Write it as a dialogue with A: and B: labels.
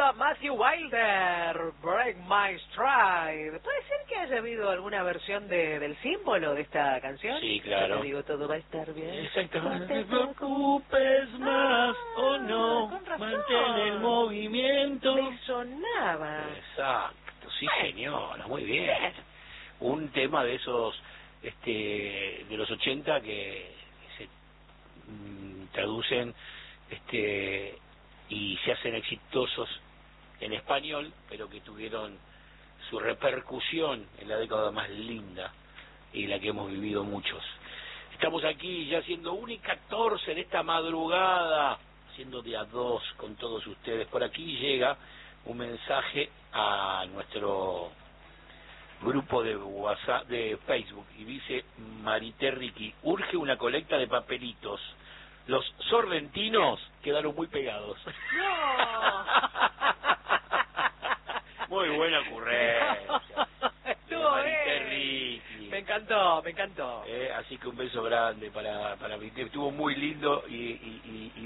A: está Matthew Wilder, Break My Stride. ¿Puede ser que haya habido alguna versión del símbolo de esta canción?
B: Sí, claro.
A: Te digo, todo va a estar bien.
B: Exactamente. No te preocupes más o no,
A: con razón.
B: mantén el movimiento.
A: Me sonaba.
B: Exacto, sí señora, muy bien. Un tema de esos, de los 80 que se traducen, y se hacen exitosos en español, pero que tuvieron su repercusión en la década más linda y la que hemos vivido muchos. Estamos aquí ya siendo 1:14 en esta madrugada, siendo de a 2 con todos ustedes. Por aquí llega un mensaje a nuestro grupo de WhatsApp, de Facebook, y dice: Marité Ricky, urge una colecta de papelitos. Los sorrentinos quedaron muy pegados.
A: No.
B: Muy buena ocurrencia.
A: Estuvo
B: Marité
A: bien.
B: Ricky.
A: Me encantó, me encantó.
B: Así que un beso grande para Marité. Estuvo muy lindo y